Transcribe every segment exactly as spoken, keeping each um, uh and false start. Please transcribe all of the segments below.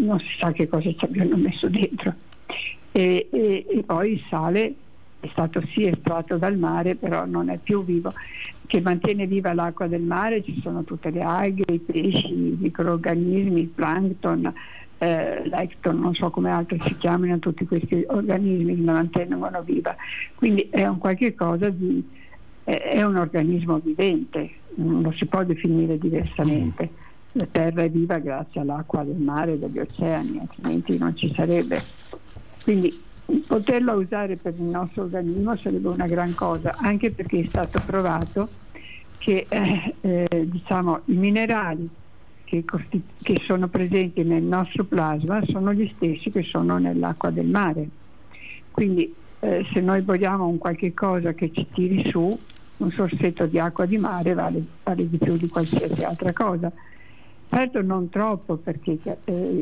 non si sa che cosa ci abbiano messo dentro. E, e, e poi il sale è stato sì estratto dal mare, però non è più vivo. Che mantiene viva l'acqua del mare ci sono tutte le alghe, i pesci, i microorganismi, il plankton, eh, l'ecton, non so come altri si chiamino, tutti questi organismi che la mantengono viva. Quindi è un qualche cosa di è un organismo vivente, non lo si può definire diversamente. La terra è viva grazie all'acqua del mare e degli oceani, altrimenti non ci sarebbe. Quindi poterlo usare per il nostro organismo sarebbe una gran cosa, anche perché è stato provato che eh, eh, diciamo, i minerali che, costi- che sono presenti nel nostro plasma sono gli stessi che sono nell'acqua del mare. Quindi eh, se noi vogliamo un qualche cosa che ci tiri su, un sorsetto di acqua di mare vale, vale di più di qualsiasi altra cosa. Certo non troppo, perché eh,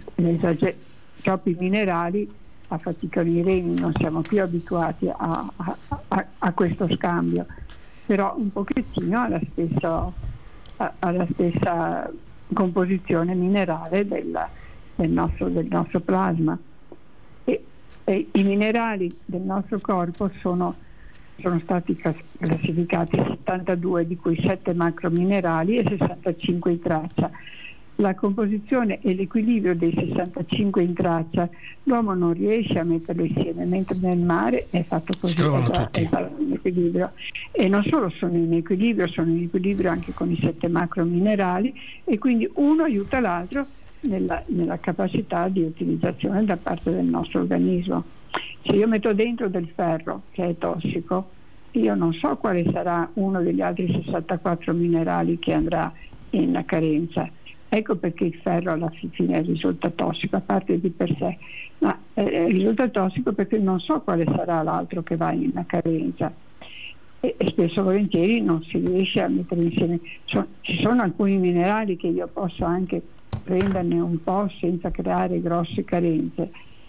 troppi minerali affaticano i reni, non siamo più abituati a, a, a, a questo scambio, però un pochettino alla stessa, alla stessa composizione minerale del, del, nostro, del nostro plasma. E, e i minerali del nostro corpo sono sono stati classificati settantadue, di cui sette macrominerali e sessantacinque in traccia. La composizione e l'equilibrio dei sessantacinque in traccia l'uomo non riesce a metterlo insieme, mentre nel mare è fatto così, è già, è già in equilibrio. E non solo sono in equilibrio, sono in equilibrio anche con i sette macrominerali, e quindi uno aiuta l'altro nella, nella capacità di utilizzazione da parte del nostro organismo. Se io metto dentro del ferro che è tossico, io non so quale sarà uno degli altri sessantaquattro minerali che andrà in carenza. Ecco perché il ferro alla fine risulta tossico, a parte di per sé, ma eh, risulta tossico perché non so quale sarà l'altro che va in carenza. E, e spesso e volentieri non si riesce a mettere insieme. So, ci sono alcuni minerali che io posso anche prenderne un po' senza creare grosse carenze,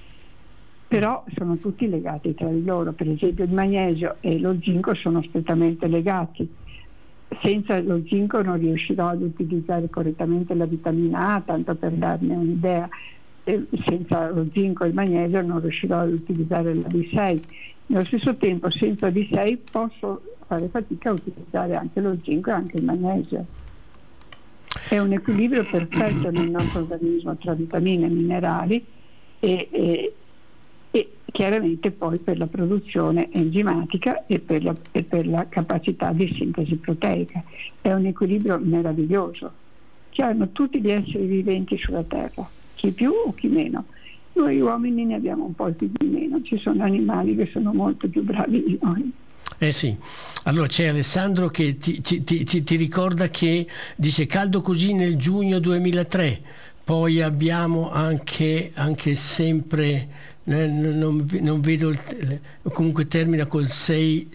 però sono tutti legati tra di loro. Per esempio il magnesio e lo zinco sono strettamente legati. Senza lo zinco non riuscirò ad utilizzare correttamente la vitamina A, tanto per darne un'idea. E senza lo zinco e il magnesio non riuscirò ad utilizzare la B sei. Nello stesso tempo senza B sei posso fare fatica a utilizzare anche lo zinco e anche il magnesio. È un equilibrio perfetto nel nostro organismo tra vitamine e minerali, e, e e chiaramente poi per la produzione enzimatica e per la, e per la capacità di sintesi proteica. È un equilibrio meraviglioso che hanno tutti gli esseri viventi sulla Terra, chi più o chi meno. Noi uomini ne abbiamo un po' più di meno, ci sono animali che sono molto più bravi di noi. Eh sì, allora c'è Alessandro che ti, ti, ti, ti ricorda che dice caldo così nel giugno duemilatré, poi abbiamo anche, anche sempre... Non, non vedo il, comunque termina col sei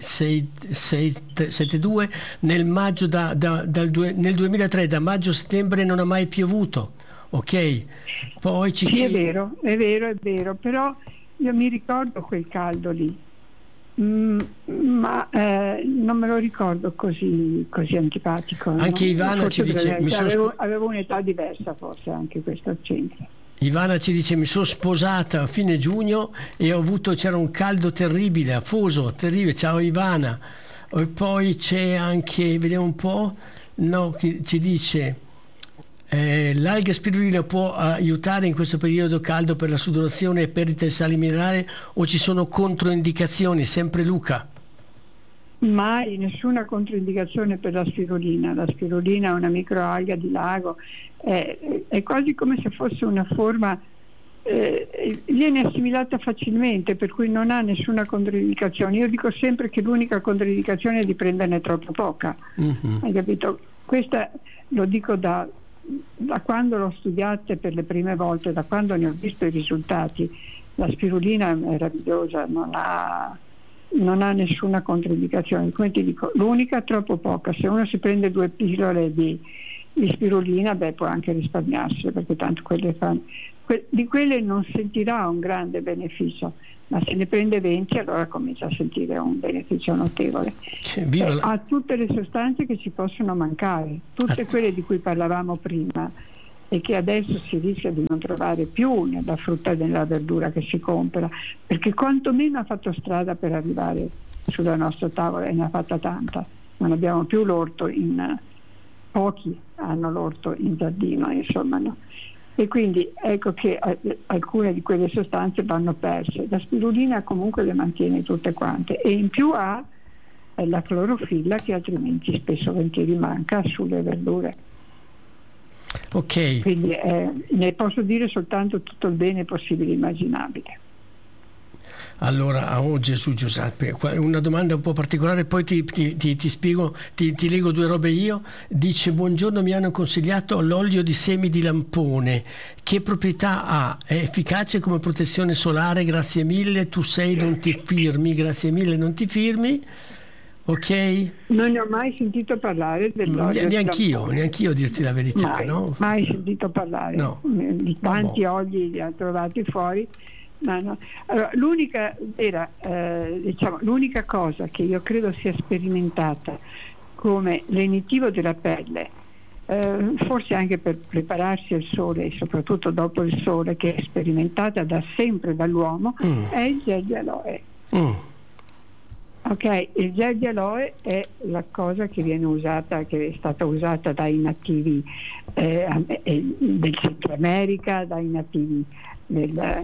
sette due nel maggio da, da, dal due, nel duemilatré, da maggio a settembre non ha mai piovuto, ok? Poi ci sì, è vero, è vero, è vero, però io mi ricordo quel caldo lì, mm, ma eh, non me lo ricordo così, così antipatico. Anche no? Ivana Forse ci dice mi avevo, sono... avevo un'età diversa, forse anche questo c'entra. Ivana ci dice mi sono sposata a fine giugno e ho avuto, c'era un caldo terribile, afoso, terribile, ciao Ivana. E poi c'è anche, vediamo un po', no, che ci dice eh, l'alga spirulina può aiutare in questo periodo caldo per la sudorazione e perdita di sali minerali, o ci sono controindicazioni? Sempre Luca. Mai, nessuna controindicazione per la spirulina. La spirulina è una microalga di lago, è, è quasi come se fosse una forma, eh, viene assimilata facilmente, per cui non ha nessuna controindicazione. Io dico sempre che l'unica controindicazione è di prenderne troppo poca. Mm-hmm. Hai capito? Questa lo dico da, da quando l'ho studiata per le prime volte, da quando ne ho visto i risultati. La spirulina è meravigliosa, non ha... non ha nessuna controindicazione. Come ti dico, l'unica troppo poca. Se uno si prende due pillole di, di spirulina, beh, può anche risparmiarsi, perché tanto quelle fanno, que, di quelle non sentirà un grande beneficio, ma se ne prende venti allora comincia a sentire un beneficio notevole. Eh, ha tutte le sostanze che ci possono mancare, tutte quelle di cui parlavamo prima, e che adesso si rischia di non trovare più nella frutta e nella verdura che si compra, perché quantomeno ha fatto strada per arrivare sulla nostra tavola, e ne ha fatta tanta. Non abbiamo più l'orto in pochi hanno l'orto in giardino, insomma, no? E quindi ecco che eh, alcune di quelle sostanze vanno perse. La spirulina comunque le mantiene tutte quante, e in più ha eh, la clorofilla, che altrimenti spesso volentieri manca sulle verdure. Ok. Quindi eh, ne posso dire soltanto tutto il bene possibile e immaginabile. Allora, oh Gesù Giuseppe, una domanda un po' particolare, poi ti, ti, ti, ti spiego, ti, ti leggo due robe io. Dice: buongiorno, mi hanno consigliato l'olio di semi di lampone, che proprietà ha? È efficace come protezione solare? Grazie mille, tu sei, non ti firmi, grazie mille, non ti firmi. Ok? Non ne ho mai sentito parlare dell'olio. Neanch'io, neanch'io a dirti la verità, mai, no? Mai sentito parlare. No. Di tanti no. Oli li ha trovati fuori. No, no. Allora, l'unica, era, eh, diciamo, l'unica cosa che io credo sia sperimentata come lenitivo della pelle, eh, forse anche per prepararsi al sole e soprattutto dopo il sole, che è sperimentata da sempre dall'uomo, mm. è il gel di aloe. Mm. Ok, il gel di aloe è la cosa che viene usata, che è stata usata dai nativi eh, del Centro America, dai nativi del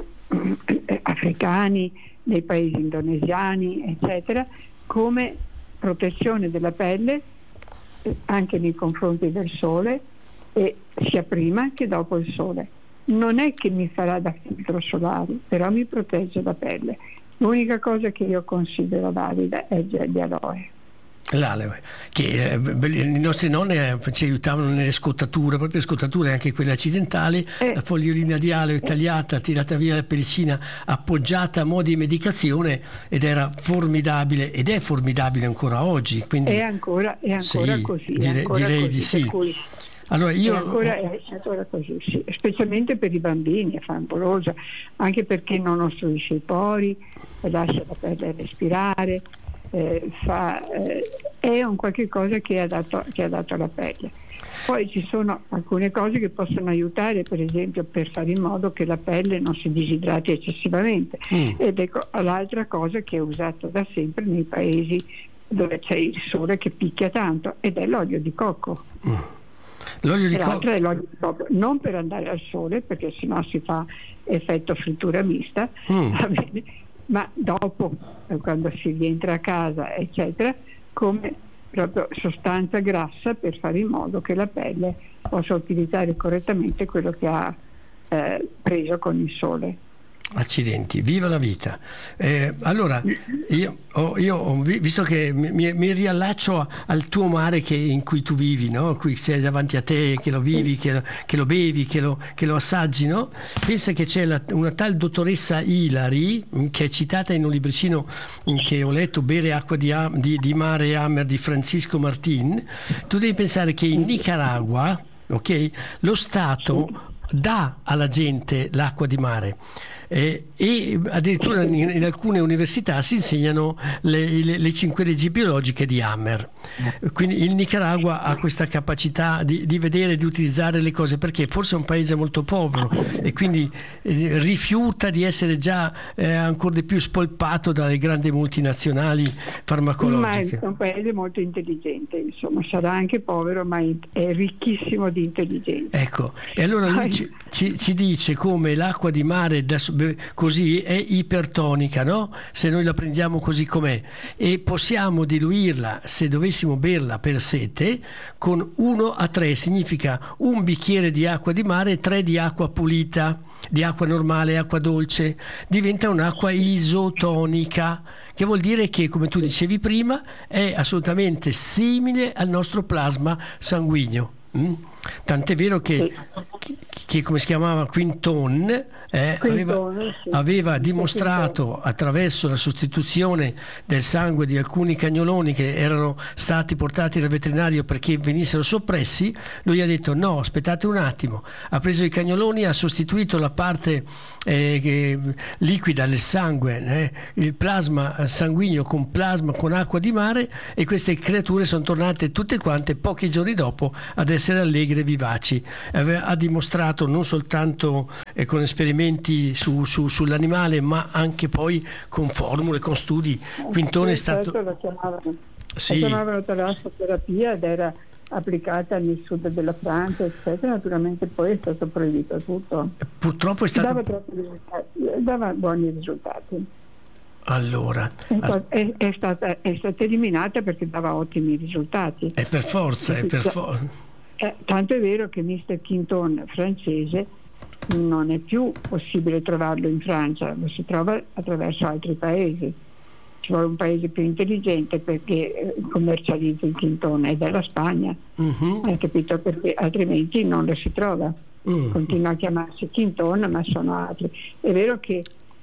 africani, nei paesi indonesiani, eccetera, come protezione della pelle eh, anche nei confronti del sole, e sia prima che dopo il sole. Non è che mi farà da filtro solare, però mi protegge la pelle. L'unica cosa che io considero valida è il gel di aloe. L'aloe, che eh, i nostri nonni eh, ci aiutavano nelle scottature, proprio scottature anche quelle accidentali, eh, la fogliolina di aloe tagliata, tirata via la pellicina, appoggiata a mo' di medicazione, ed era formidabile, ed è formidabile ancora oggi. Quindi, è ancora, è ancora sì, così. Dire, ancora direi così, di sì. Cui... Allora io... È ancora, è ancora così, sì. Specialmente per i bambini è favolosa, anche perché non ostruisce i pori, lascia la pelle respirare, eh, fa, eh, è un qualche cosa che è adatto, che è adatto alla pelle. Poi ci sono alcune cose che possono aiutare, per esempio per fare in modo che la pelle non si disidrati eccessivamente. Mm. Ed ecco l'altra cosa che è usata da sempre nei paesi dove c'è il sole che picchia tanto, ed è l'olio di cocco. Mm. L'olio di cocco è l'olio di cocco, non per andare al sole, perché sennò si fa effetto frittura mista, mm. va bene, ma dopo, quando si rientra a casa, eccetera, come proprio sostanza grassa per fare in modo che la pelle possa utilizzare correttamente quello che ha eh, preso con il sole. Accidenti, viva la vita. Eh, allora, io, ho, io ho, visto che mi, mi riallaccio al tuo mare che, in cui tu vivi, no? Qui sei davanti a te, che lo vivi, che lo, che lo bevi, che lo, che lo assaggi, no? Pensa che c'è la, una tal dottoressa Ilari, che è citata in un libricino che ho letto, Bere acqua di, di, di mare e Hammer, di Francisco Martin. Tu devi pensare che in Nicaragua, ok, lo Stato dà alla gente l'acqua di mare. Eh, e addirittura in, in alcune università si insegnano le, le, le cinque leggi biologiche di Hammer. Quindi il Nicaragua ha questa capacità di, di vedere e di utilizzare le cose, perché forse è un paese molto povero e quindi eh, rifiuta di essere già eh, ancora di più spolpato dalle grandi multinazionali farmacologiche. Ma è un paese molto intelligente, insomma, sarà anche povero, ma è ricchissimo di intelligenza. Ecco, e allora lui ci, ci, ci dice come l'acqua di mare da, così è ipertonica, no? Se noi la prendiamo così com'è, e possiamo diluirla, se dovessimo berla per sete, con uno a tre, significa un bicchiere di acqua di mare e tre di acqua pulita, di acqua normale, acqua dolce, diventa un'acqua isotonica, che vuol dire che, come tu dicevi prima, è assolutamente simile al nostro plasma sanguigno. Mm? Tant'è vero che, che, che come si chiamava Quinton, eh, aveva, sì. aveva dimostrato attraverso la sostituzione del sangue di alcuni cagnoloni che erano stati portati dal veterinario perché venissero soppressi. Lui ha detto no, aspettate un attimo, ha preso i cagnoloni, ha sostituito la parte eh, che, liquida del sangue, eh, il plasma sanguigno con plasma con acqua di mare, e queste creature sono tornate tutte quante pochi giorni dopo ad essere allegre tigre vivaci. Ave- ha dimostrato non soltanto eh, con esperimenti su, su- sull'animale, ma anche poi con formule, con studi. Quintone è stato... Certo, la chiamavano, Sì. la chiamavano talassoterapia ed era applicata nel sud della Francia, eccetera. Naturalmente poi è stato proibito tutto. Purtroppo è stato... Dava, troppi risultati, dava buoni risultati. Allora, È, sta- è, è, stata, è stata eliminata perché dava ottimi risultati. è per forza, è per forza. Eh, tanto è vero che mister Quintone francese non è più possibile trovarlo in Francia, lo si trova attraverso altri paesi. Ci vuole un paese più intelligente perché commercializza il Quintone, è della Spagna, Uh-huh. hai capito? Perché altrimenti non lo si trova. Mm. Continua a chiamarsi Quintone, ma sono altri. È vero che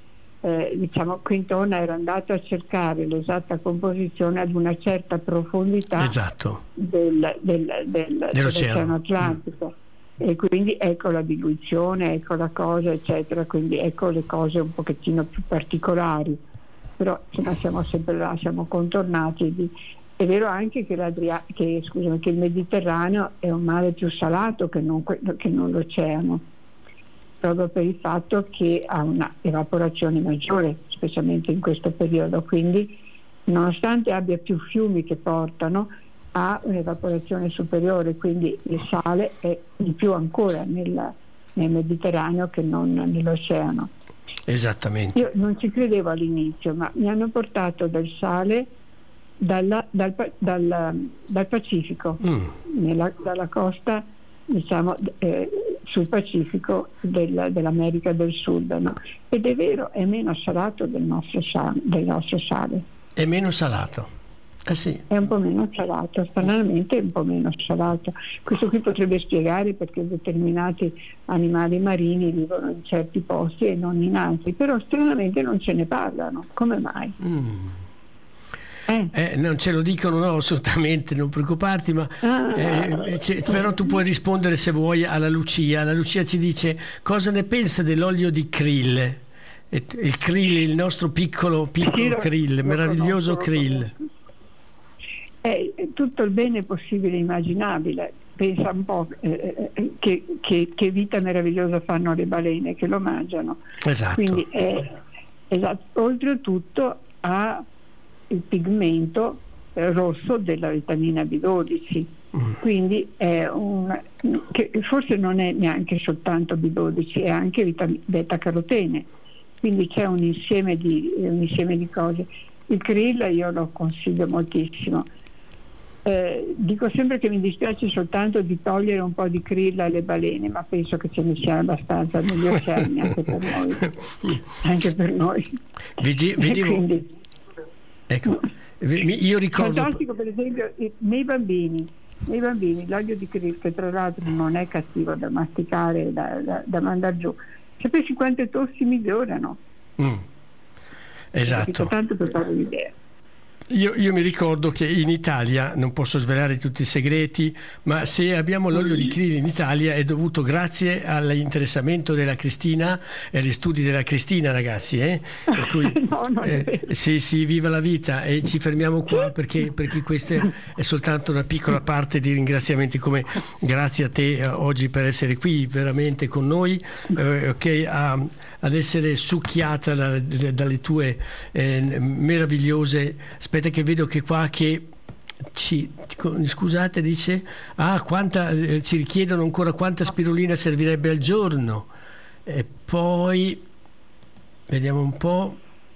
eh, diciamo Quintone era andato a cercare l'esatta composizione ad una certa profondità Esatto. del, del, del, dell'Oceano Atlantico. Mm. E quindi ecco la diluizione, ecco la cosa, eccetera, quindi ecco le cose un pochettino più particolari. Però insomma, siamo sempre là, siamo contornati di... È vero anche che, l'Adria... che, scusami, che il Mediterraneo è un mare più salato che non, che non l'oceano, proprio per il fatto che ha una evaporazione maggiore, specialmente in questo periodo, quindi nonostante abbia più fiumi che portano, ha un'evaporazione superiore, quindi il sale è di più ancora nel, nel Mediterraneo che non nell'oceano. Esattamente. Io non ci credevo all'inizio, ma mi hanno portato del sale dalla, dal, dal, dal Pacifico, mm. nella, dalla costa, diciamo, eh, sul Pacifico del, dell'America del Sud, no? Ed è vero, è meno salato del nostro sale, del nostro sale. È meno salato. Eh sì. È un po' meno salato, stranamente è un po' meno salato. Questo qui potrebbe spiegare perché determinati animali marini vivono in certi posti e non in altri, però stranamente non ce ne parlano. Come mai? Mm. Eh. Eh, non ce lo dicono, no, assolutamente, non preoccuparti, ma ah, eh, però tu puoi rispondere se vuoi alla Lucia. La Lucia ci dice cosa ne pensa dell'olio di krill. Il krill, il nostro piccolo piccolo sì, krill, lo meraviglioso conosco, krill. È tutto il bene possibile e immaginabile. Pensa un po' eh, che, che, che vita meravigliosa fanno le balene che lo mangiano. Esatto. Quindi è, esatto. Oltretutto ha il pigmento eh, rosso della vitamina B dodici, mm. quindi è un, che forse non è neanche soltanto B dodici, è anche vitam- beta-carotene, quindi c'è un insieme di, un insieme di cose. Il krill io lo consiglio moltissimo. Eh, dico sempre che mi dispiace soltanto di togliere un po' di krill alle balene, ma penso che ce ne sia abbastanza negli oceani anche per noi. Anche per noi. Vedi, vedevo... Quindi, ecco, io ricordo... Fantastico, per esempio, nei bambini, nei bambini l'olio di krill, che tra l'altro non è cattivo da masticare, da, da, da mandare giù, sapessi quante tossi migliorano. Mm. Esatto. Tanto per fare un'idea. Io, io mi ricordo che in Italia, non posso svelare tutti i segreti, ma se abbiamo l'olio di krill in Italia è dovuto grazie all'interessamento della Cristina e agli studi della Cristina, ragazzi. Eh? Per cui, no, no, eh, sì, sì, viva la vita, e ci fermiamo qua perché, perché questa è soltanto una piccola parte di ringraziamenti, come grazie a te eh, oggi per essere qui veramente con noi, eh, okay, a, ad essere succhiata da, da, dalle tue eh, meravigliose... Aspetta che vedo che qua che ci, scusate, dice ah, quanta, eh, ci richiedono ancora quanta spirulina servirebbe al giorno, e poi vediamo un po'.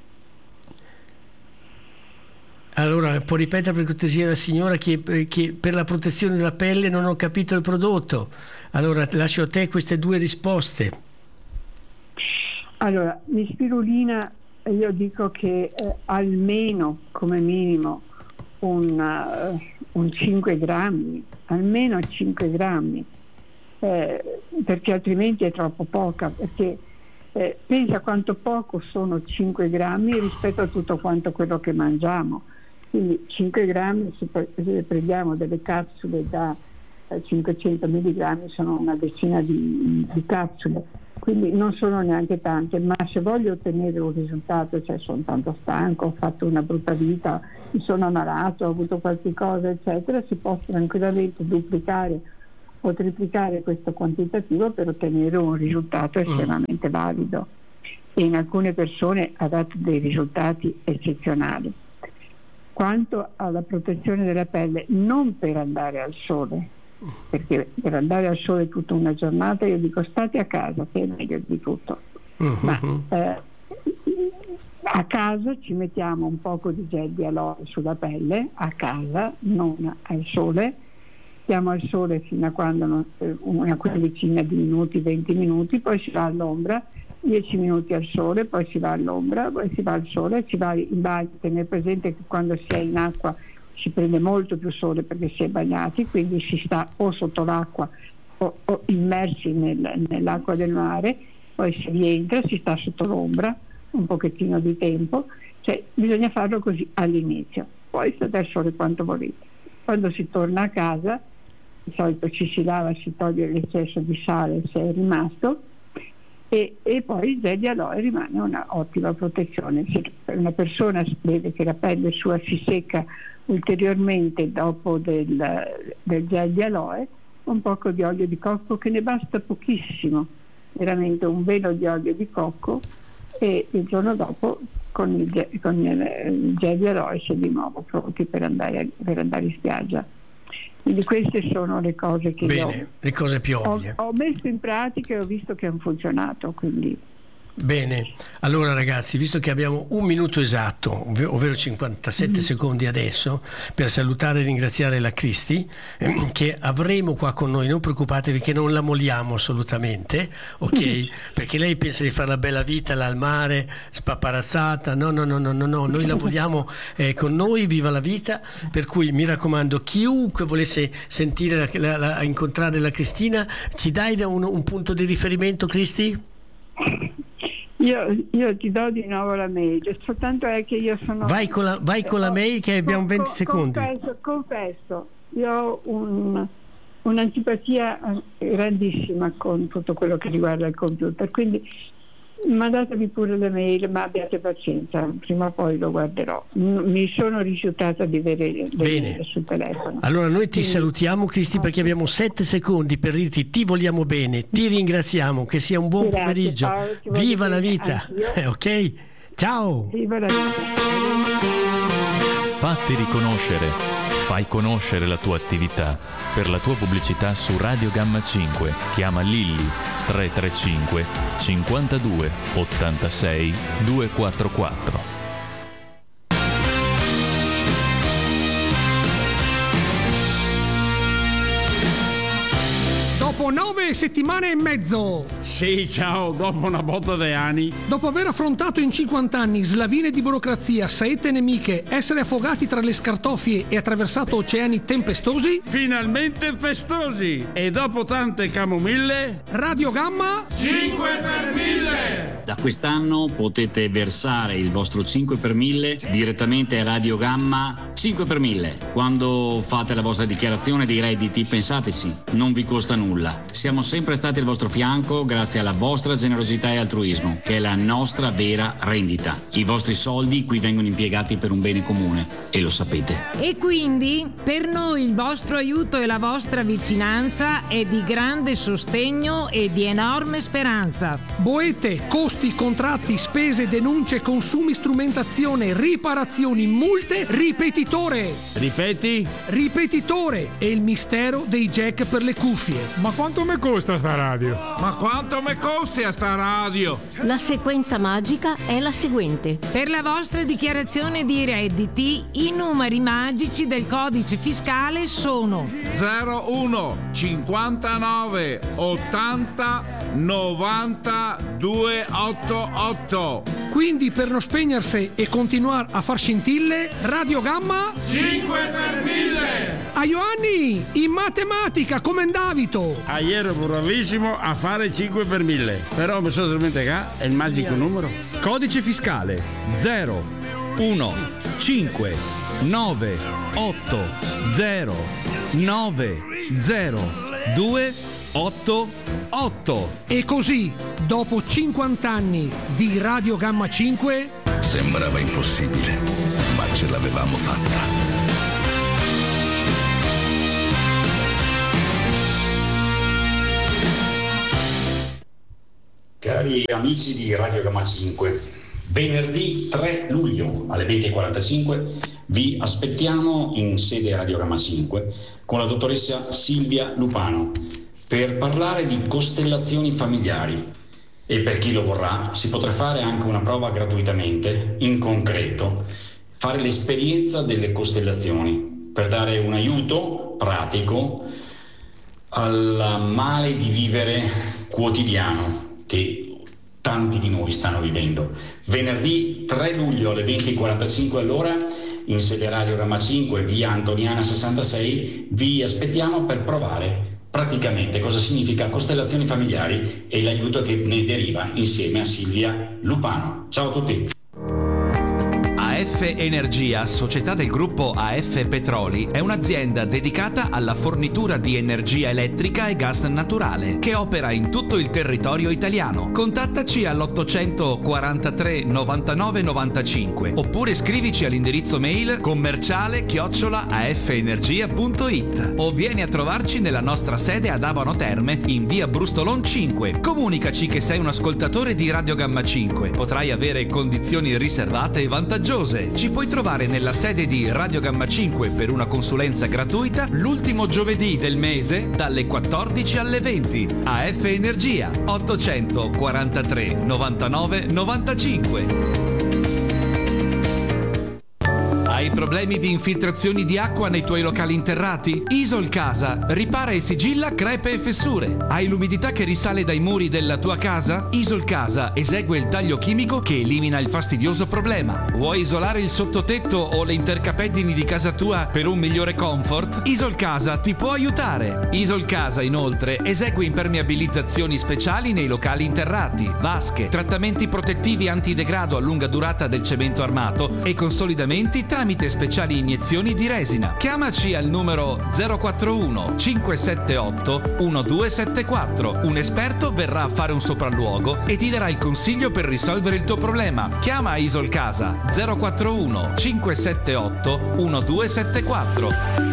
Allora, può ripetere per cortesia la signora che, che per la protezione della pelle non ho capito il prodotto. Allora lascio a te queste due risposte. Allora, di spirulina io dico che eh, almeno come minimo un, uh, un cinque grammi, almeno cinque grammi, eh, perché altrimenti è troppo poca, perché eh, pensa quanto poco sono cinque grammi rispetto a tutto quanto quello che mangiamo. Quindi cinque grammi, se, se prendiamo delle capsule da eh, cinquecento milligrammi, sono una decina di, di capsule. Quindi non sono neanche tante, ma se voglio ottenere un risultato, cioè sono tanto stanco, ho fatto una brutta vita, mi sono ammalato, ho avuto qualche cosa, eccetera, si può tranquillamente duplicare o triplicare questo quantitativo per ottenere un risultato estremamente mm. valido, e in alcune persone ha dato dei risultati eccezionali. Quanto alla protezione della pelle, non per andare al sole, perché per andare al sole tutta una giornata io dico state a casa, che è meglio di tutto, mm-hmm. ma eh, a casa ci mettiamo un poco di gel di aloe sulla pelle, a casa, non al sole. Stiamo al sole fino a quando non, una quindicina di minuti, venti minuti, poi si va all'ombra, dieci minuti al sole, poi si va all'ombra, poi si va al sole, si va in bagno. Tenere presente che quando si è in acqua si prende molto più sole perché si è bagnati, quindi si sta o sotto l'acqua o, o immersi nel, nell'acqua del mare, poi si rientra, si sta sotto l'ombra un pochettino di tempo, cioè bisogna farlo così all'inizio, poi state al sole quanto volete. Quando si torna a casa di solito ci si lava, si toglie l'eccesso di sale se è rimasto, e, e poi il gel di aloe rimane una ottima protezione. Se una persona vede che la pelle sua si secca ulteriormente dopo del, del gel di aloe, un poco di olio di cocco, che ne basta pochissimo, veramente un velo di olio di cocco, e il giorno dopo con il, gel, con il gel di aloe si è di nuovo pronti per andare, per andare in spiaggia. Quindi queste sono le cose che Bene, io le cose più ho, ovvie. ho messo in pratica e ho visto che hanno funzionato, quindi Bene, allora ragazzi, visto che abbiamo un minuto esatto, ov- ovvero cinquantasette mm. secondi adesso, per salutare e ringraziare la Cristi, eh, che avremo qua con noi, non preoccupatevi che non la molliamo assolutamente, ok? Perché lei pensa di fare la bella vita là al mare, spapparazzata, no, no, no, no, no, no. Noi la vogliamo eh, con noi, viva la vita, per cui mi raccomando, chiunque volesse sentire, la, la, la, incontrare la Cristina, ci dai un, un punto di riferimento, Cristi? Io, io ti do di nuovo la mail, soltanto è che io sono... Vai con la, vai con la mail che abbiamo con, venti con, secondi. Confesso, confesso, io ho un, un'antipatia grandissima con tutto quello che riguarda il computer, quindi mandatemi pure le mail, ma abbiate pazienza, prima o poi lo guarderò. Mi sono rifiutata di avere le mail sul telefono. Allora noi ti Quindi, salutiamo, Cristi, perché abbiamo sette secondi per dirti ti vogliamo bene, ti ringraziamo, che sia un buon Grazie, pomeriggio. Paolo, Viva la vita. Eh, ok? Ciao. Viva la vita. Fatti riconoscere, fai conoscere la tua attività. Per la tua pubblicità su Radio Gamma cinque chiama Lilli tre tre cinque cinquantadue ottantasei duecentoquarantaquattro. Dopo nove settimane e mezzo. Sì, ciao, dopo una botta di anni. Dopo aver affrontato in cinquanta anni slavine di burocrazia, saette nemiche, essere affogati tra le scartoffie e attraversato oceani tempestosi, Finalmente festosi. E dopo tante camomille, Radio Gamma cinque per mille. Da quest'anno potete versare il vostro cinque per mille direttamente a Radio Gamma cinque per mille. Quando fate la vostra dichiarazione dei redditi, pensateci, non vi costa nulla. Siamo sempre stati al vostro fianco grazie alla vostra generosità e altruismo, che è la nostra vera rendita. I vostri soldi qui vengono impiegati per un bene comune e lo sapete. E quindi per noi il vostro aiuto e la vostra vicinanza è di grande sostegno e di enorme speranza. boete, costi, contratti, spese, denunce, consumi, strumentazione, riparazioni, multe, ripetitore. Ripeti? Ripetitore è il mistero dei jack per le cuffie. Ma quanto mi costa sta radio? Ma quanto mi costi a sta radio? La sequenza magica è la seguente. Per la vostra dichiarazione di redditi, i numeri magici del codice fiscale sono zero uno cinquantanove ottanta novanta duecentottantotto. Quindi per non spegnersi e continuare a far scintille, Radio Gamma cinque per mille. a Ioanni in matematica come Davito. Ah, ero bravissimo a fare cinque per mille, però mi sono dimenticato il magico numero. Codice fiscale zero uno cinque nove otto zero nove zero due otto otto. E così, dopo cinquanta anni di Radio Gamma cinque, sembrava impossibile, ma ce l'avevamo fatta. Cari amici di Radio Gamma cinque, venerdì tre luglio alle venti e quarantacinque vi aspettiamo in sede Radio Gamma cinque con la dottoressa Silvia Lupano per parlare di costellazioni familiari, e per chi lo vorrà si potrà fare anche una prova gratuitamente, in concreto, fare l'esperienza delle costellazioni per dare un aiuto pratico al male di vivere quotidiano che tanti di noi stanno vivendo. Venerdì tre luglio alle venti e quarantacinque all'ora in sede Radio Gamma cinque, via Antoniana sessantasei, vi aspettiamo per provare praticamente cosa significa costellazioni familiari e l'aiuto che ne deriva insieme a Silvia Lupano. Ciao a tutti. A F Energia, società del gruppo A F Petroli, è un'azienda dedicata alla fornitura di energia elettrica e gas naturale che opera in tutto il territorio italiano. Contattaci all'ottocentoquarantatré novantanove novantacinque oppure scrivici all'indirizzo mail commerciale chiocciola afenergia punto it o vieni a trovarci nella nostra sede ad Abano Terme in via Brustolon cinque. Comunicaci che sei un ascoltatore di Radio Gamma cinque. Potrai avere condizioni riservate e vantaggiose. Ci puoi trovare nella sede di Radio Gamma cinque per una consulenza gratuita l'ultimo giovedì del mese dalle quattordici alle venti. A F Energia ottocentoquarantatré novantanove novantacinque. Hai problemi di infiltrazioni di acqua nei tuoi locali interrati? Isol Casa ripara e sigilla crepe e fessure. Hai l'umidità che risale dai muri della tua casa? Isol Casa esegue il taglio chimico che elimina il fastidioso problema. Vuoi isolare il sottotetto o le intercapeddini di casa tua per un migliore comfort? Isol Casa ti può aiutare. Isol Casa inoltre esegue impermeabilizzazioni speciali nei locali interrati, vasche, trattamenti protettivi antidegrado a lunga durata del cemento armato e consolidamenti tramite speciali iniezioni di resina. Chiamaci al numero zero quattoruno cinque sette otto uno due sette quattro. Un esperto verrà a fare un sopralluogo e ti darà il consiglio per risolvere il tuo problema. Chiama Isol Casa zero quattoruno cinque sette otto uno due sette quattro.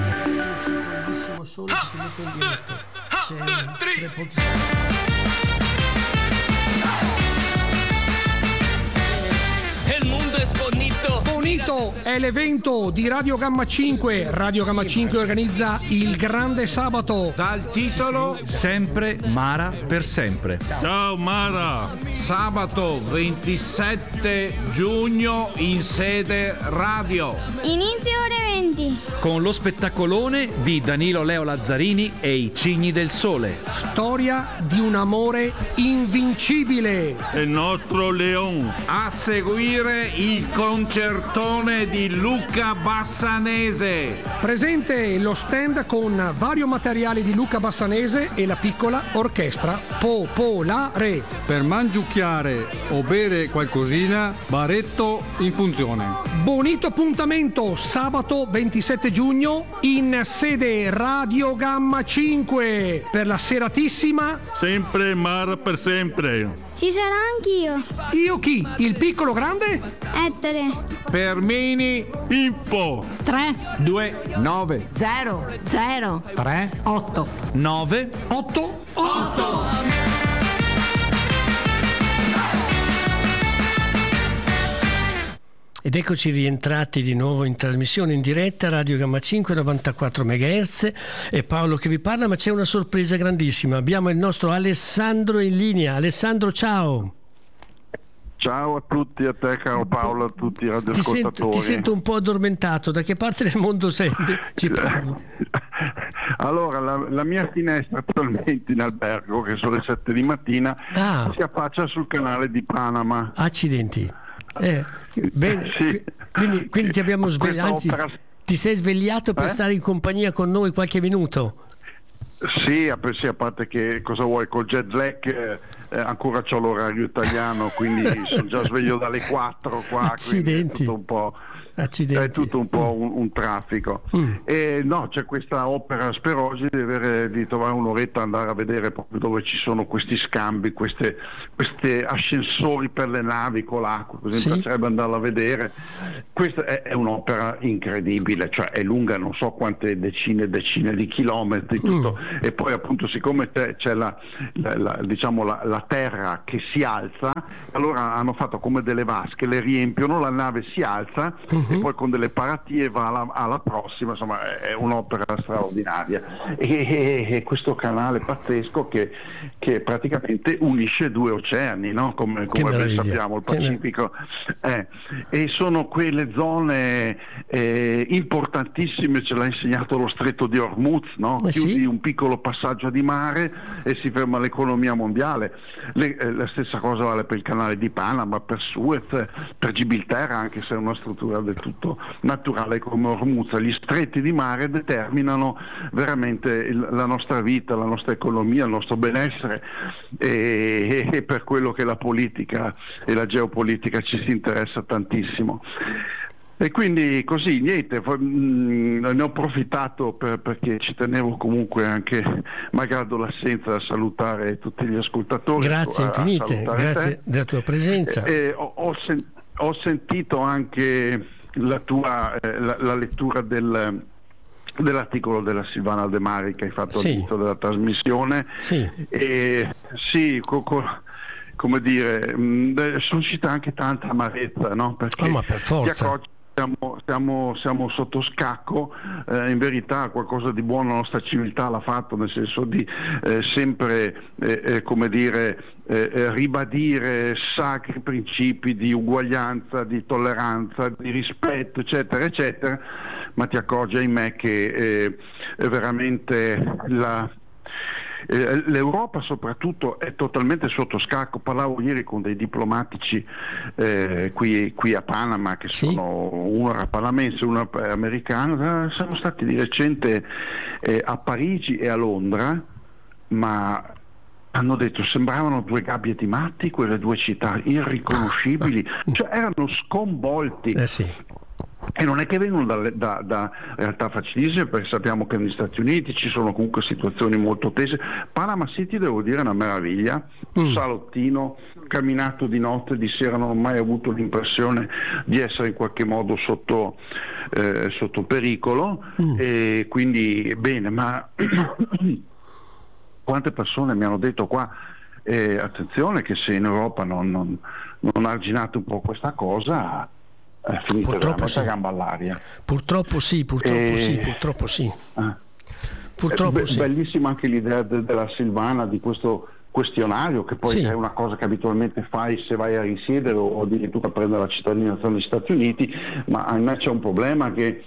El mundo es bonito. Bonito è l'evento di Radio Gamma cinque. Radio Gamma cinque organizza il Grande Sabato. Dal titolo Sempre Mara per sempre. Ciao Mara. Sabato ventisette giugno in sede radio. Inizio ore venti. Con lo spettacolone di Danilo Leo Lazzarini e i Cigni del Sole. Storia di un amore invincibile. Il nostro Leon. A seguire il concertone di Luca Bassanese. Presente lo stand con vario materiale di Luca Bassanese e la piccola orchestra popolare. Per mangiucchiare o bere qualcosina, baretto in funzione. Bonito appuntamento sabato ventisette giugno in sede Radio Gamma cinque per la seratissima Sempre Mara per sempre. Ci sarà anch'io. Io chi? Il piccolo grande? Ettore. Fermini Info. tre due nove zero zero tre otto nove otto otto. Ed eccoci rientrati di nuovo in trasmissione in diretta Radio Gamma cinque novantaquattro megahertz. È Paolo che vi parla, ma c'è una sorpresa grandissima. Abbiamo il nostro Alessandro in linea. Alessandro, ciao. Ciao a tutti, a te caro Paolo, a tutti i radioascoltatori. Ti sento, ti sento un po' addormentato. Da che parte del mondo sei? Ci parli. Allora, la, la mia finestra attualmente in albergo, che sono le sette di mattina, ah. si affaccia sul canale di Panama. Accidenti. Eh, bene, sì. quindi, quindi ti abbiamo svegliato, anzi opera... ti sei svegliato per eh? stare in compagnia con noi qualche minuto. Sì, a, sì, a parte che cosa vuoi, col jet lag eh, ancora c'ho l'orario italiano, quindi sono già sveglio dalle quattro qua. Accidenti. Tutto un po'. Accidenti. È tutto un po' un, un traffico. Mm. E no, c'è questa opera Sperosi di, avere, di trovare un'oretta, andare a vedere proprio dove ci sono questi scambi, queste, queste ascensori per le navi con l'acqua, così sì. Mi piacerebbe andarla a vedere. Questa è, è un'opera incredibile, cioè è lunga non so quante decine e decine di chilometri, tutto. Mm. E poi appunto siccome c'è, c'è la, la, la, diciamo la, la terra che si alza, allora hanno fatto come delle vasche, le riempiono, la nave si alza uh-huh. e poi con delle paratie va alla, alla prossima, insomma è un'opera straordinaria e, e questo canale pazzesco che, che praticamente unisce due oceani, no? come, come ben sappiamo, il Pacifico eh, e sono quelle zone eh, importantissime, ce l'ha insegnato lo stretto di Hormuz, no? Eh, chiudi sì. un piccolo passaggio di mare e si ferma l'economia mondiale. Le, eh, la stessa cosa vale per il canale di Panama, per Suez, per Gibilterra, anche se è una struttura del tutto naturale come Hormuz. Gli stretti di mare determinano veramente il, la nostra vita, la nostra economia, il nostro benessere e, e per quello che la politica e la geopolitica ci si interessa tantissimo. E quindi così, niente, ne ho approfittato per, perché ci tenevo comunque anche, malgrado l'assenza, a salutare tutti gli ascoltatori. Grazie infinite, grazie te. della tua presenza. E, e ho, ho, sen- ho sentito anche la tua eh, la, la lettura del, dell'articolo della Silvana De Mari che hai fatto sì. all'inizio della trasmissione. Sì, e, sì co- co- come dire, mh, suscita anche tanta amarezza, no? Perché oh, ma per forza. Siamo, siamo, siamo sotto scacco, eh, in verità qualcosa di buono la nostra civiltà l'ha fatto, nel senso di eh, sempre eh, eh, come dire eh, ribadire sacri principi di uguaglianza, di tolleranza, di rispetto, eccetera, eccetera, ma ti accorgi, ahimè, che eh, veramente la l'Europa soprattutto è totalmente sotto scacco. Parlavo ieri con dei diplomatici eh, qui, qui a Panama, che sì. sono uno era panamense, uno americano, siamo stati di recente eh, a Parigi e a Londra, ma hanno detto sembravano due gabbie di matti, quelle due città irriconoscibili, cioè erano sconvolti. Eh sì. E non è che vengono da, da, da realtà facilissime, perché sappiamo che negli Stati Uniti ci sono comunque situazioni molto tese. Panama City, devo dire, è una meraviglia, un mm. salottino, camminato di notte, di sera, non ho mai avuto l'impressione di essere in qualche modo sotto, eh, sotto pericolo, mm. e quindi bene, ma quante persone mi hanno detto qua, eh, attenzione che se in Europa non, non, non arginate un po' questa cosa, Eh, purtroppo sì. a gamba all'aria. Purtroppo sì, purtroppo e... sì, purtroppo sì. Ah. Purtroppo Be- sì. Bellissima anche l'idea de- della Silvana di questo questionario, che poi sì. è una cosa che abitualmente fai se vai a risiedere o addirittura a prendere la cittadinanza negli Stati Uniti, ma a me c'è un problema che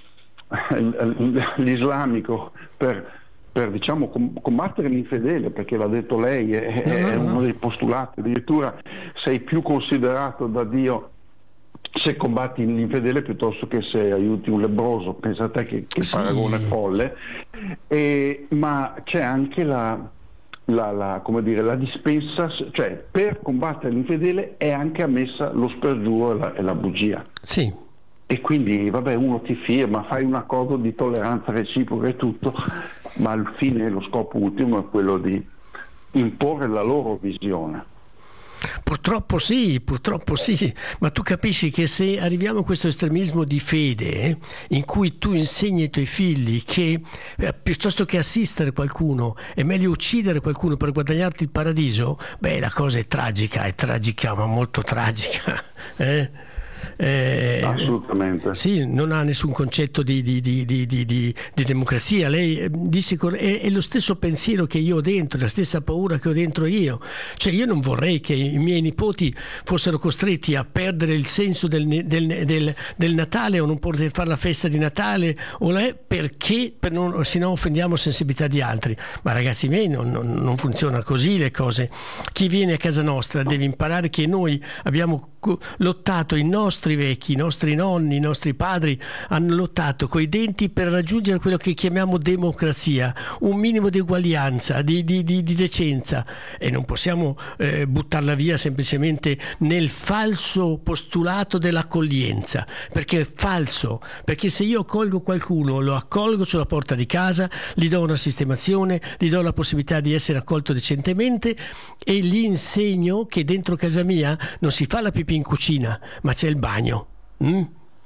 l'islamico per, per diciamo combattere l'infedele, perché l'ha detto lei, è, no, no, è uno no. dei postulati, addirittura sei più considerato da Dio se combatti l'infedele piuttosto che se aiuti un lebbroso. Pensa a te che, che sì. paragone folle. E, ma c'è anche la, la, la, come dire, la dispensa, cioè per combattere l'infedele è anche ammessa lo spergiuro e la, e la bugia. Sì. E quindi vabbè, uno ti firma, fai un accordo di tolleranza reciproca e tutto, ma il fine, lo scopo ultimo è quello di imporre la loro visione. Purtroppo sì, purtroppo sì, ma tu capisci che se arriviamo a questo estremismo di fede eh, in cui tu insegni ai tuoi figli che eh, piuttosto che assistere qualcuno è meglio uccidere qualcuno per guadagnarti il paradiso, beh, la cosa è tragica, è tragica, ma molto tragica. Eh? Eh, Assolutamente. Sì, non ha nessun concetto di, di, di, di, di, di democrazia. Lei disse è, è lo stesso pensiero che io ho dentro, la stessa paura che ho dentro io. Cioè io non vorrei che i miei nipoti fossero costretti a perdere il senso del, del, del, del Natale o non poter fare la festa di Natale o la, perché per non, se no offendiamo la sensibilità di altri. Ma ragazzi miei, non, non, non funziona così le cose. Chi viene a casa nostra deve imparare che noi abbiamo lottato, i nostri vecchi, i nostri nonni, i nostri padri hanno lottato coi denti per raggiungere quello che chiamiamo democrazia, un minimo di uguaglianza, di, di, di, di decenza, e non possiamo eh, buttarla via semplicemente nel falso postulato dell'accoglienza, perché è falso, perché se io accolgo qualcuno, lo accolgo sulla porta di casa, gli do una sistemazione, gli do la possibilità di essere accolto decentemente e gli insegno che dentro casa mia non si fa la pipì in cucina, ma c'è il bagno. Mm?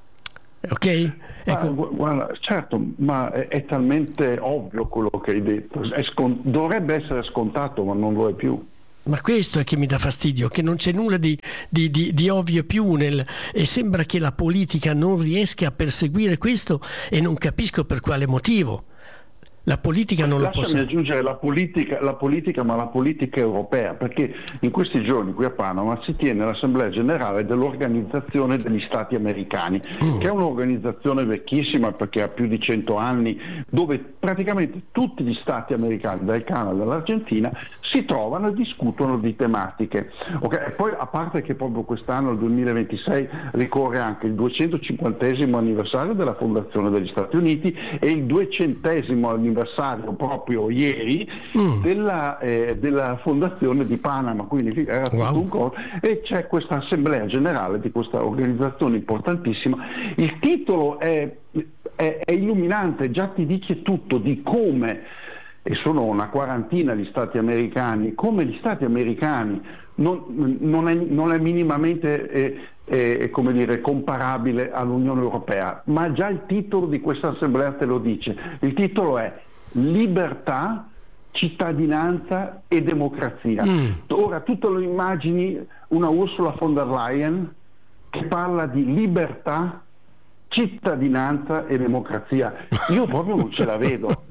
Ok? Ecco. Ma, guarda, certo, ma è, è talmente ovvio quello che hai detto, è scont- dovrebbe essere scontato, ma non lo è più. Ma questo è che mi dà fastidio, che non c'è nulla di, di, di, di ovvio più nel, e sembra che la politica non riesca a perseguire questo, e non capisco per quale motivo. La politica non Lasciami lo posso... aggiungere la politica, la politica, ma la politica europea, perché in questi giorni qui a Panama si tiene l'Assemblea Generale dell'Organizzazione degli Stati Americani, mm. che è un'organizzazione vecchissima perché ha più di cento anni, dove praticamente tutti gli Stati americani, dal Canada all'Argentina, si trovano e discutono di tematiche. Okay? E poi, a parte che proprio quest'anno, il duemilaventisei, ricorre anche il duecentocinquantesimo anniversario della fondazione degli Stati Uniti e il duecentesimo anniversario proprio ieri mm. della, eh, della fondazione di Panama, quindi era tutto wow. un corso, e c'è questa assemblea generale di questa organizzazione importantissima. Il titolo è, è, è illuminante, già ti dice tutto di come, e sono una quarantina gli stati americani, come gli stati americani non, non, è, non è minimamente eh, eh, come dire, comparabile all'Unione Europea, ma già il titolo di questa assemblea te lo dice. Il titolo è Libertà, cittadinanza e democrazia. Mm. Ora tu te lo immagini una Ursula von der Leyen che parla di libertà, cittadinanza e democrazia? Io proprio non ce la vedo.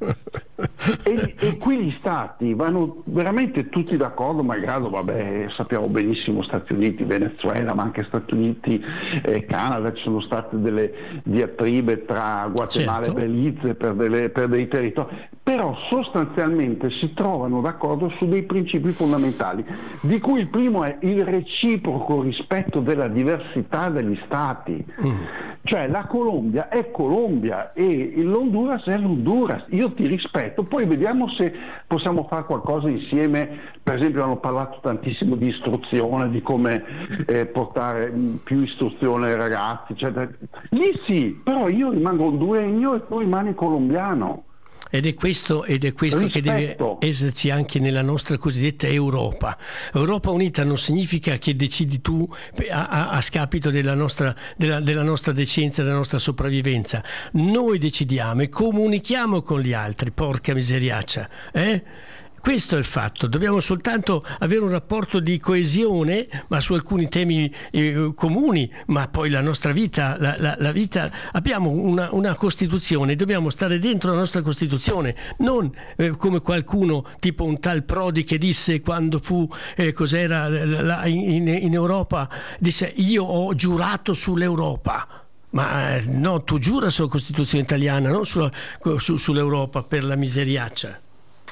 E, e qui gli stati vanno veramente tutti d'accordo, malgrado, vabbè, sappiamo benissimo Stati Uniti, Venezuela, ma anche Stati Uniti e Canada, ci sono state delle diatribe tra Guatemala certo. e Belize per, delle, per dei territori, però sostanzialmente si trovano d'accordo su dei principi fondamentali, di cui il primo è il reciproco rispetto della diversità degli stati. Mm. Cioè la Colombia è Colombia e l'Honduras è l'Honduras, io ti rispetto, poi vediamo se possiamo fare qualcosa insieme. Per esempio hanno parlato tantissimo di istruzione, di come eh, portare più istruzione ai ragazzi, eccetera. Lì sì, però io rimango honduregno e tu rimani colombiano. Ed è questo, ed è questo che deve esserci anche nella nostra cosiddetta Europa. Europa unita non significa che decidi tu a, a, a scapito della nostra, della, della nostra decenza, della nostra sopravvivenza. Noi decidiamo e comunichiamo con gli altri, porca miseriaccia, eh? Questo è il fatto, dobbiamo soltanto avere un rapporto di coesione, ma su alcuni temi eh, comuni, ma poi la nostra vita, la, la, la vita, abbiamo una, una Costituzione, dobbiamo stare dentro la nostra Costituzione, non eh, come qualcuno, tipo un tal Prodi che disse quando fu, eh, cos'era, la, in, in Europa, disse io ho giurato sull'Europa. Ma eh, no, tu giura sulla Costituzione italiana, non sulla, su, sull'Europa, per la miseriaccia.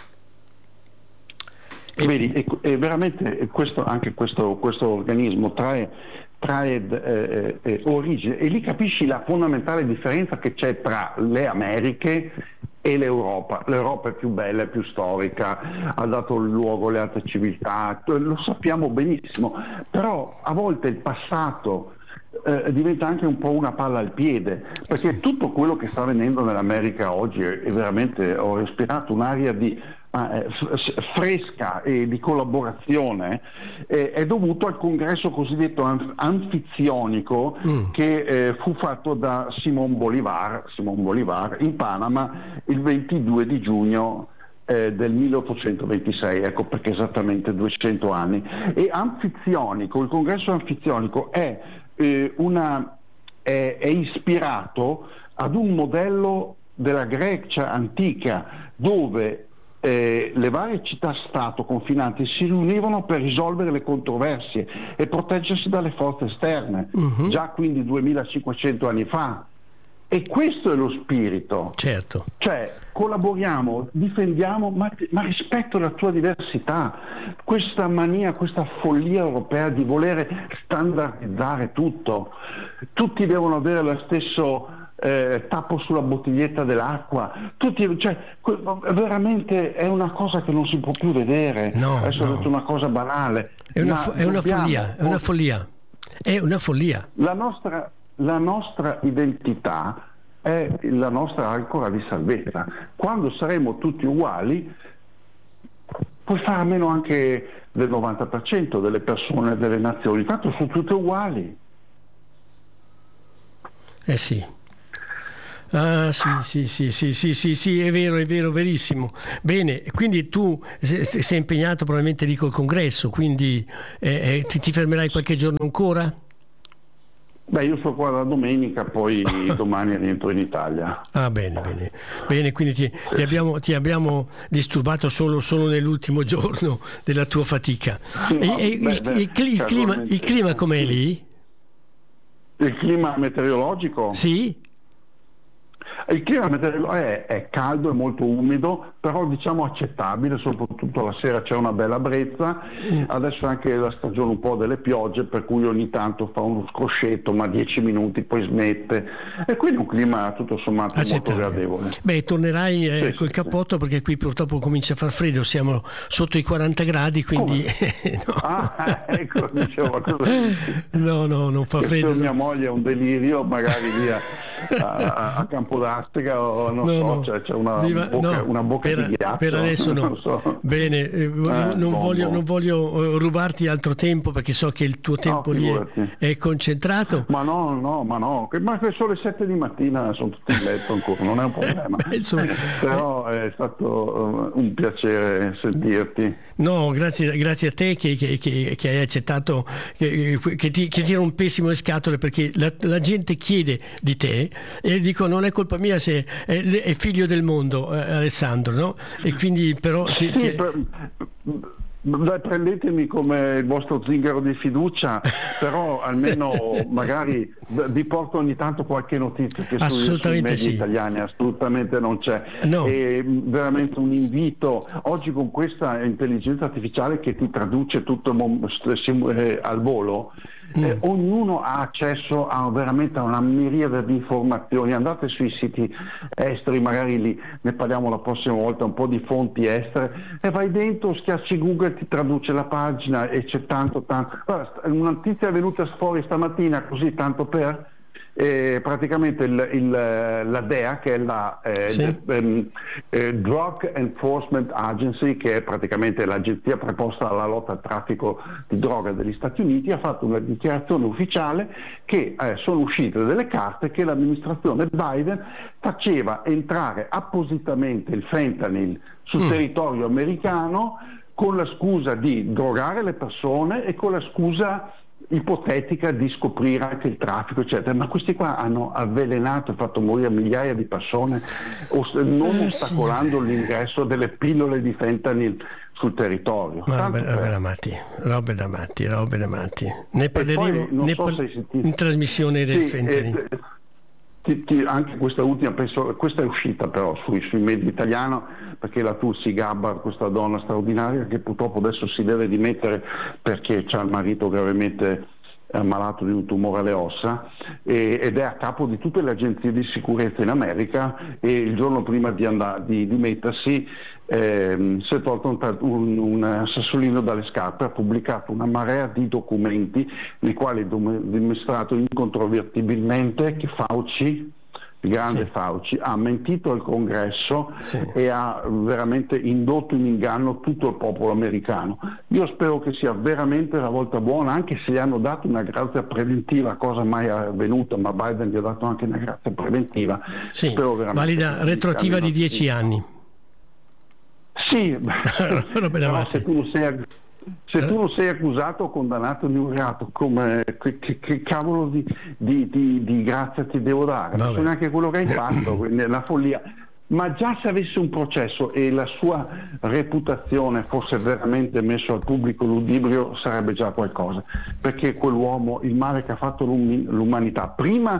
Vedi, e, e veramente questo, anche questo, questo organismo trae, trae eh, eh, origine, e lì capisci la fondamentale differenza che c'è tra le Americhe e l'Europa. L'Europa è più bella, è più storica, ha dato luogo alle altre civiltà, lo sappiamo benissimo, però a volte il passato eh, diventa anche un po' una palla al piede, perché tutto quello che sta avvenendo nell'America oggi è, è veramente, ho respirato un'aria di fresca e di collaborazione, eh, è dovuto al congresso cosiddetto anfizionico mm. che eh, fu fatto da Simón Bolívar, Simón Bolívar in Panama il ventidue di giugno eh, del milleottocentoventisei, ecco perché esattamente duecento anni. E anfizionico, il congresso anfizionico è, eh, una, è, è ispirato ad un modello della Grecia antica, dove Eh, le varie città-stato confinanti si riunivano per risolvere le controversie e proteggersi dalle forze esterne, uh-huh. già quindi duemilacinquecento anni fa. E questo è lo spirito. Certo. Cioè, collaboriamo, difendiamo, ma, ma rispetto la tua diversità. Questa mania, questa follia europea di volere standardizzare tutto. Tutti devono avere lo stesso eh, tappo sulla bottiglietta dell'acqua. Tutti, cioè, veramente è una cosa che non si può più vedere. No, Adesso no. ho detto una cosa banale. È una, fo- è una dobbiamo, follia, è una follia. È una follia. La nostra, la nostra identità è la nostra ancora di salvezza. Quando saremo tutti uguali, puoi fare a meno anche del novanta per cento delle persone, delle nazioni, tanto sono tutte uguali. Eh sì. Ah sì, sì, sì, sì, sì, sì, sì, è vero, è vero, verissimo. Bene, quindi tu sei impegnato probabilmente lì col congresso, quindi eh, eh, ti, ti fermerai qualche giorno ancora? Beh, io sto qua la domenica, poi domani rientro in Italia. Ah, bene, bene. Bene, quindi ti, ti, abbiamo, ti abbiamo disturbato solo, solo nell'ultimo giorno della tua fatica. Sì, e, no, e beh, il, beh, il, il, clima, il clima com'è lì? Il clima meteorologico? Sì. Il clima meteorologico è, è caldo, è molto umido, però diciamo accettabile, soprattutto la sera c'è una bella brezza. Mm. Adesso è anche la stagione un po' delle piogge, per cui ogni tanto fa uno scroscetto, ma dieci minuti poi smette, e quindi un clima tutto sommato molto gradevole. Beh, tornerai eh, sì, col sì, cappotto sì. Perché qui purtroppo comincia a far freddo, siamo sotto i quaranta gradi, quindi no. Ah, ecco, dicevo, no, no, non fa freddo. Se mia moglie è un delirio, magari via a, a, a Campodastega o non no, so, no. cioè, c'è una Viva, bocca, no, una bocca per, di ghiaccio. Per adesso no. Non so. Bene, eh, eh, non, non, bon, voglio, bon. non voglio rubarti altro tempo, perché so che il tuo tempo no, lì è, è concentrato. Ma no, no, ma no, ma sono le sette di mattina, sono tutti in letto ancora, non è un problema. Beh, insomma, però è stato uh, un piacere sentirti. No, grazie, grazie a te che, che, che, che hai accettato che, che, ti, che ti rompessimo le scatole, perché la, la gente chiede di te e dico non è colpa mia se è, è figlio del mondo, eh, Alessandro, no? E quindi però ti, sì, ti... Per, Beh, prendetemi come il vostro zingaro di fiducia, però almeno magari vi porto ogni tanto qualche notizia che sui, sui media sì. italiani assolutamente non c'è. No. E veramente un invito oggi con questa intelligenza artificiale che ti traduce tutto al volo. Mm. Eh, ognuno ha accesso a veramente a una miriade di informazioni. Andate sui siti esteri, magari lì ne parliamo la prossima volta, un po' di fonti estere, e vai dentro, schiacci Google, ti traduce la pagina e c'è tanto tanto. Guarda, una notizia è venuta fuori stamattina così tanto per eh, praticamente il, il, la D E A, che è la eh, sì. um, eh, Drug Enforcement Agency, che è praticamente l'agenzia preposta alla lotta al traffico di droga degli Stati Uniti, ha fatto una dichiarazione ufficiale che eh, sono uscite delle carte che l'amministrazione Biden faceva entrare appositamente il fentanyl sul mm. territorio americano con la scusa di drogare le persone e con la scusa ipotetica di scoprire anche il traffico, eccetera. Ma questi qua hanno avvelenato e fatto morire migliaia di persone, non eh, ostacolando sì. l'ingresso delle pillole di fentanyl sul territorio. Ma robe, robe da matti, robe da matti, robe da matti. Ne parleremo poi, ne so par- in trasmissione del sì, fentanyl. Eh, ti, ti, anche questa ultima, penso, questa è uscita però sui, sui media italiani, perché la Tulsi Gabbard, questa donna straordinaria che purtroppo adesso si deve dimettere perché c'ha il marito gravemente ammalato di un tumore alle ossa e, ed è a capo di tutte le agenzie di sicurezza in America, e il giorno prima di, andare, di dimettersi eh, si è tolto un, un, un sassolino dalle scarpe, ha pubblicato una marea di documenti nei quali ha dimostrato incontrovertibilmente che Fauci, il grande sì. Fauci, ha mentito al Congresso sì. e ha veramente indotto in inganno tutto il popolo americano. Io spero che sia veramente la volta buona, anche se gli hanno dato una grazia preventiva, cosa mai avvenuta, ma Biden gli ha dato anche una grazia preventiva. Sì, valida retroattiva di dieci anni. Sì, però se tu non sei Se tu non sei accusato o condannato di un reato, come, che, che, che cavolo di, di, di, di grazia ti devo dare? Non so neanche quello che hai fatto, la follia. Ma già se avesse un processo e la sua reputazione fosse veramente messo al pubblico ludibrio, sarebbe già qualcosa, perché quell'uomo, il male che ha fatto l'umanità, prima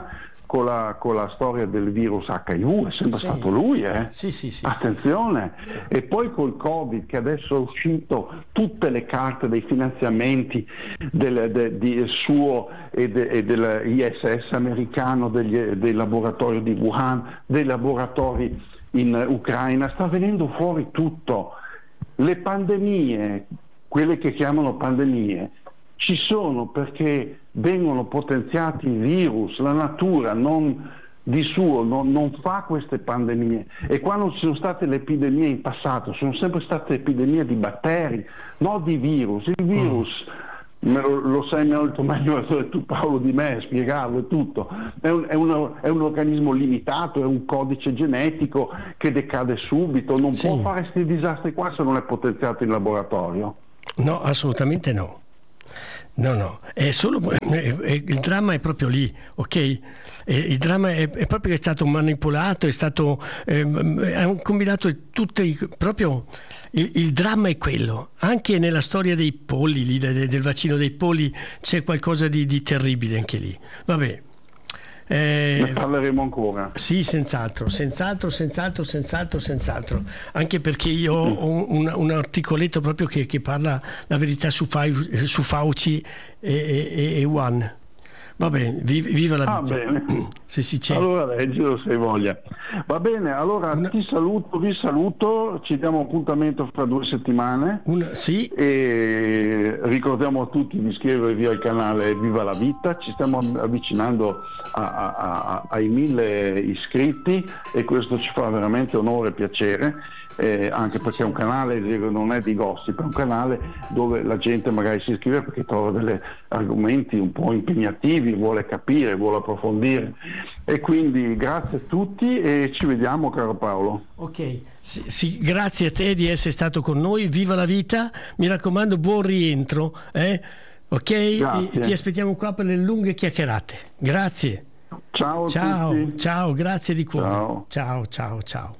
con la, con la storia del virus acca i vu, è sempre sì. stato lui, eh? Sì, sì, sì, attenzione, sì. E poi col Covid che adesso è uscito tutte le carte dei finanziamenti del, de, di suo e, de, e dell'I S S americano, degli, dei laboratori di Wuhan, dei laboratori in Ucraina, sta venendo fuori tutto. Le pandemie, quelle che chiamano pandemie, ci sono perché vengono potenziati i virus, la natura non di suo non, non fa queste pandemie, e quando ci sono state le epidemie in passato sono sempre state epidemie di batteri, non di virus. Il virus, mm. me lo, lo sai molto meglio tu Paolo di me, spiegarlo e tutto, è un, è, uno, è un organismo limitato, è un codice genetico che decade subito, non sì. può fare questi disastri qua se non è potenziato in laboratorio. No, assolutamente no. No, no, è solo, è, è, il dramma è proprio lì, ok? E il dramma è, è proprio che è stato manipolato, è stato eh, è un combinato di tutte i, proprio il, il dramma è quello. Anche nella storia dei polli, lì, del, del vaccino dei polli, c'è qualcosa di, di terribile anche lì. Vabbè. Eh, ne parleremo ancora. Sì, senz'altro, senz'altro, senz'altro, senz'altro, senz'altro. Anche perché io ho un, un articoletto proprio che, che parla la verità su, Fauci, su Fauci e, e, e One. Va bene, viva la vita. Ah, bene. Se si c'è. Allora leggilo se hai voglia. Va bene, allora Una... ti saluto, vi saluto, ci diamo appuntamento fra due settimane. Una... Sì. E ricordiamo a tutti di iscrivervi al canale Viva la Vita, ci stiamo avvicinando a, a, a, ai mille iscritti e questo ci fa veramente onore e piacere. Eh, anche perché è un canale, non è di gossip, è un canale dove la gente magari si iscrive perché trova degli argomenti un po' impegnativi, vuole capire, vuole approfondire, e quindi grazie a tutti e ci vediamo, caro Paolo. Ok, sì, sì, grazie a te di essere stato con noi, viva la vita, mi raccomando, buon rientro, eh? Ok? Grazie. Ti aspettiamo qua per le lunghe chiacchierate, grazie. Ciao a ciao, tutti. Ciao, grazie di cuore. Ciao, ciao, ciao. ciao.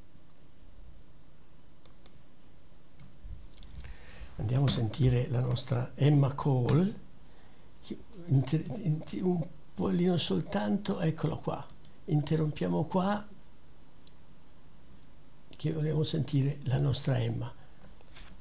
Andiamo a sentire la nostra Emma Cole, inter, inter, un pollino soltanto, eccolo qua, interrompiamo qua che vogliamo sentire la nostra Emma.